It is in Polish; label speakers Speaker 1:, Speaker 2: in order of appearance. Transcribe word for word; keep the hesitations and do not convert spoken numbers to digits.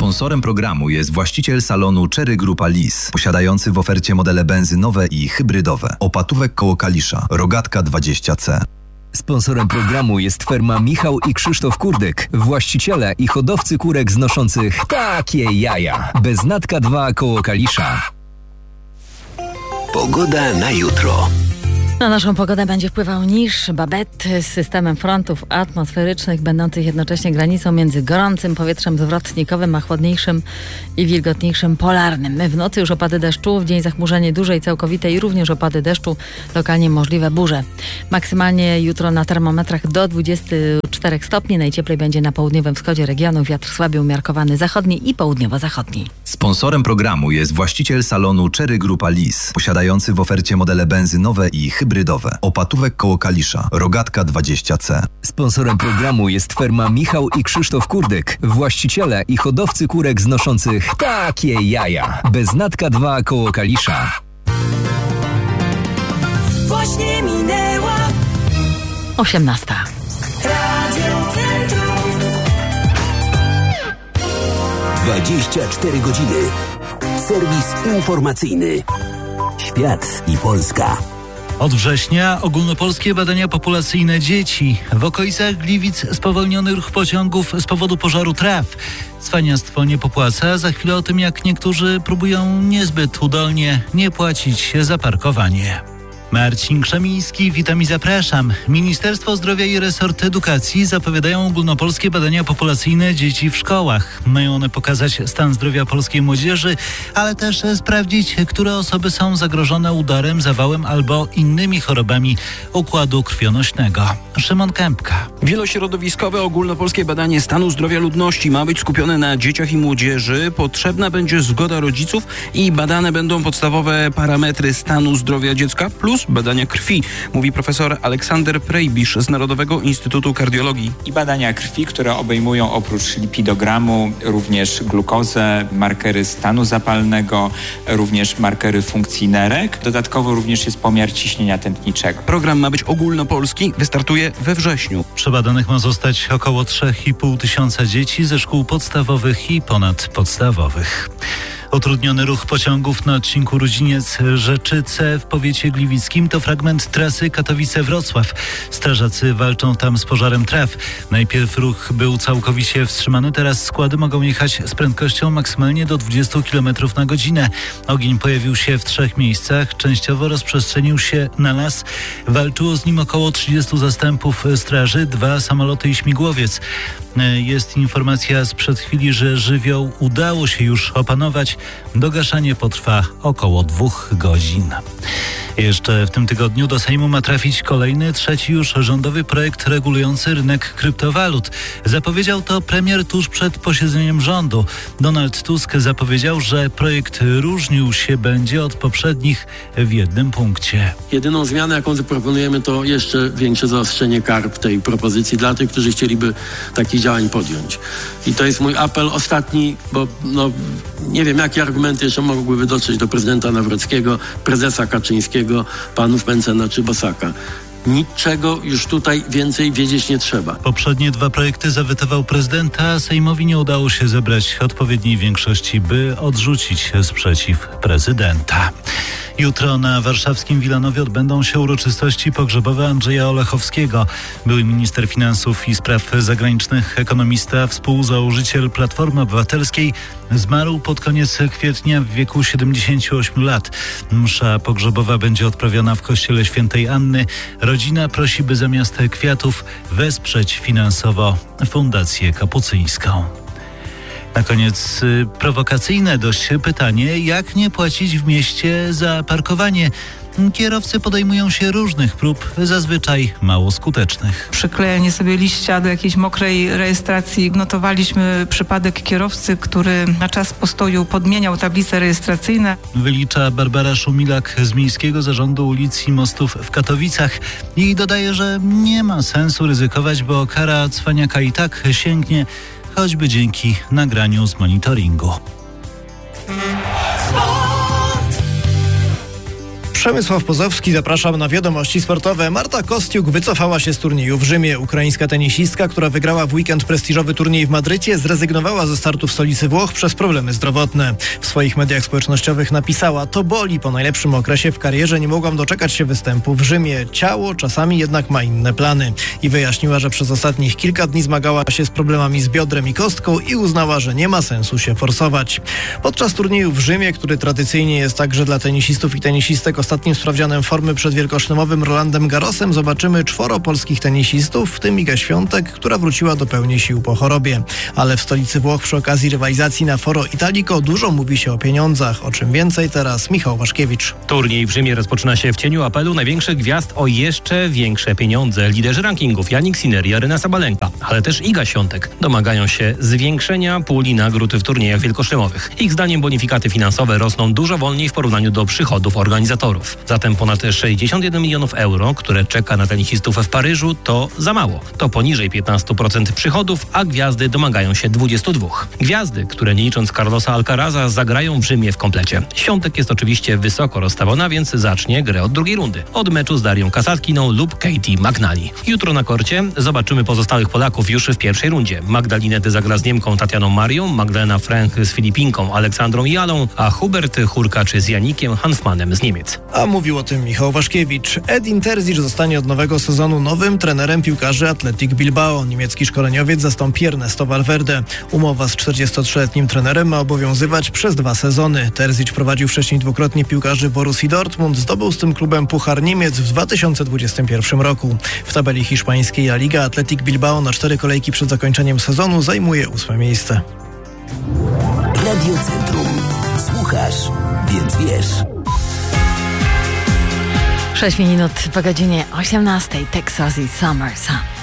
Speaker 1: Sponsorem programu jest właściciel salonu Cherry Grupa Lis, posiadający w ofercie modele benzynowe i hybrydowe. Opatówek koło Kalisza, Rogatka dwadzieścia C.
Speaker 2: Sponsorem programu jest firma Michał i Krzysztof Kurdyk, właściciele i hodowcy kurek znoszących takie jaja. Beznatka dwa koło Kalisza.
Speaker 3: Pogoda na jutro.
Speaker 4: Na naszą pogodę będzie wpływał niż babet z systemem frontów atmosferycznych, będących jednocześnie granicą między gorącym powietrzem zwrotnikowym, a chłodniejszym i wilgotniejszym polarnym. W nocy już opady deszczu, w dzień zachmurzenie duże i całkowite i również opady deszczu, lokalnie możliwe burze. Maksymalnie jutro na termometrach do dwudziestu czterech stopni, najcieplej będzie na południowym wschodzie regionu, wiatr słaby umiarkowany zachodni i południowo-zachodni.
Speaker 1: Sponsorem programu jest właściciel salonu Cherry Grupa Lis, posiadający w ofercie modele benzynowe i hybrydowe. Opatówek koło Kalisza, Rogatka dwadzieścia C.
Speaker 2: Sponsorem programu jest firma Michał i Krzysztof Kurdyk, właściciele i hodowcy kurek znoszących takie jaja. Beznatka dwa koło Kalisza.
Speaker 5: Właśnie minęła
Speaker 4: osiemnasta.
Speaker 5: Radio Centrum.
Speaker 3: dwadzieścia cztery godziny. Serwis informacyjny. Świat i Polska.
Speaker 6: Od września ogólnopolskie badania populacyjne dzieci. W okolicach Gliwic spowolniony ruch pociągów z powodu pożaru traw. Cwaniactwo nie popłaca. Za chwilę o tym, jak niektórzy próbują niezbyt udolnie nie płacić za parkowanie. Marcin Krzemiński, witam i zapraszam. Ministerstwo Zdrowia i resort edukacji zapowiadają ogólnopolskie badania populacyjne dzieci w szkołach. Mają one pokazać stan zdrowia polskiej młodzieży, ale też sprawdzić, które osoby są zagrożone udarem, zawałem albo innymi chorobami układu krwionośnego. Szymon Kępka.
Speaker 7: Wielośrodowiskowe ogólnopolskie badanie stanu zdrowia ludności ma być skupione na dzieciach i młodzieży. Potrzebna będzie zgoda rodziców i badane będą podstawowe parametry stanu zdrowia dziecka plus badania krwi, mówi profesor Aleksander Prejbisz z Narodowego Instytutu Kardiologii.
Speaker 8: I badania krwi, które obejmują oprócz lipidogramu również glukozę, markery stanu zapalnego, również markery funkcji nerek. Dodatkowo również jest pomiar ciśnienia tętniczego.
Speaker 7: Program ma być ogólnopolski, wystartuje we wrześniu.
Speaker 6: Przebadanych ma zostać około trzy i pół tysiąca dzieci ze szkół podstawowych i ponadpodstawowych. Utrudniony ruch pociągów na odcinku Rudziniec-Rzeczyce w powiecie gliwickim to fragment trasy Katowice-Wrocław. Strażacy walczą tam z pożarem traw. Najpierw ruch był całkowicie wstrzymany, teraz składy mogą jechać z prędkością maksymalnie do dwudziestu kilometrów na godzinę. Ogień pojawił się w trzech miejscach, częściowo rozprzestrzenił się na las. Walczyło z nim około trzydziestu zastępów straży, dwa samoloty i śmigłowiec. Jest informacja sprzed chwili, że żywioł udało się już opanować. Dogaszanie potrwa około dwóch godzin. Jeszcze w tym tygodniu do Sejmu ma trafić kolejny, trzeci już rządowy projekt regulujący rynek kryptowalut. Zapowiedział to premier tuż przed posiedzeniem rządu. Donald Tusk zapowiedział, że projekt różnił się będzie od poprzednich w jednym punkcie.
Speaker 9: Jedyną zmianę, jaką zaproponujemy, to jeszcze większe zaostrzenie kar w tej propozycji dla tych, którzy chcieliby takich działań podjąć. I to jest mój apel ostatni, bo no, nie wiem, jakie argumenty jeszcze mogłyby dotrzeć do prezydenta Nawrockiego, prezesa Kaczyńskiego, panów Mencena czy Bosaka. Niczego już tutaj więcej wiedzieć nie trzeba.
Speaker 6: Poprzednie dwa projekty zawetował prezydent, a Sejmowi nie udało się zebrać odpowiedniej większości, by odrzucić sprzeciw prezydenta. Jutro na warszawskim Wilanowie odbędą się uroczystości pogrzebowe Andrzeja Olechowskiego. Były minister finansów i spraw zagranicznych, ekonomista, współzałożyciel Platformy Obywatelskiej. Zmarł pod koniec kwietnia w wieku siedemdziesięciu ośmiu lat. Msza pogrzebowa będzie odprawiona w kościele Świętej Anny. Rodzina prosi, by zamiast kwiatów wesprzeć finansowo Fundację Kapucyńską. Na koniec y, prowokacyjne dość pytanie, jak nie płacić w mieście za parkowanie? Kierowcy podejmują się różnych prób, zazwyczaj mało skutecznych.
Speaker 10: Przyklejenie sobie liścia do jakiejś mokrej rejestracji. Notowaliśmy przypadek kierowcy, który na czas postoju podmieniał tablice rejestracyjne.
Speaker 6: Wylicza Barbara Szumilak z Miejskiego Zarządu Ulic i Mostów w Katowicach i dodaje, że nie ma sensu ryzykować, bo kara cwaniaka i tak sięgnie, choćby dzięki nagraniu z monitoringu.
Speaker 11: Przemysław Pozowski, zapraszam na wiadomości sportowe. Marta Kostiuk wycofała się z turnieju w Rzymie. Ukraińska tenisistka, która wygrała w weekend prestiżowy turniej w Madrycie, zrezygnowała ze startu w stolicy Włoch przez problemy zdrowotne. W swoich mediach społecznościowych napisała: to boli, po najlepszym okresie w karierze nie mogłam doczekać się występu w Rzymie. Ciało czasami jednak ma inne plany. I wyjaśniła, że przez ostatnich kilka dni zmagała się z problemami z biodrem i kostką i uznała, że nie ma sensu się forsować. Podczas turnieju w Rzymie, który tradycyjnie jest także dla tenisistów i tenisistek ostatnim sprawdzianem formy przed wielkoszlemowym Rolandem Garrosem, zobaczymy czworo polskich tenisistów, w tym Iga Świątek, która wróciła do pełni sił po chorobie. Ale w stolicy Włoch przy okazji rywalizacji na Foro Italico dużo mówi się o pieniądzach. O czym więcej teraz Michał Waszkiewicz.
Speaker 12: Turniej w Rzymie rozpoczyna się w cieniu apelu największych gwiazd o jeszcze większe pieniądze. Liderzy rankingów Jannik Sinner i Aryna Sabalenka, ale też Iga Świątek domagają się zwiększenia puli nagród w turniejach wielkoszlemowych. Ich zdaniem bonifikaty finansowe rosną dużo wolniej w porównaniu do przychodów organizatorów. Zatem ponad sześćdziesiąt jeden milionów euro, które czeka na tenisistów w Paryżu, to za mało. To poniżej piętnaście procent przychodów, a gwiazdy domagają się dwadzieścia dwa. Gwiazdy, które nie licząc Carlosa Alcaraza, zagrają w Rzymie w komplecie. Świątek jest oczywiście wysoko rozstawiona, więc zacznie grę od drugiej rundy. Od meczu z Darią Kasatkiną lub Katie McNally. Jutro na korcie zobaczymy pozostałych Polaków już w pierwszej rundzie. Magdalinety zagra z Niemką Tatianą Marią, Magdalena Frank z Filipinką Aleksandrą Jalą, a Hubert Hurkacz z Janikiem Hanfmanem z Niemiec.
Speaker 11: A mówił o tym Michał Waszkiewicz. Edin Terzic zostanie od nowego sezonu nowym trenerem piłkarzy Athletic Bilbao. Niemiecki szkoleniowiec zastąpi Ernesto Valverde. Umowa z czterdziestotrzyletnim trenerem ma obowiązywać przez dwa sezony. Terzic prowadził wcześniej dwukrotnie piłkarzy Borussii Dortmund. Zdobył z tym klubem Puchar Niemiec w dwa tysiące dwudziestym pierwszym roku. W tabeli hiszpańskiej La Liga Athletic Bilbao na cztery kolejki przed zakończeniem sezonu zajmuje ósme miejsce.
Speaker 3: Radio Centrum. Słuchasz, więc wiesz.
Speaker 4: sześć minut po godzinie osiemnastej. Texas i Summer Sun.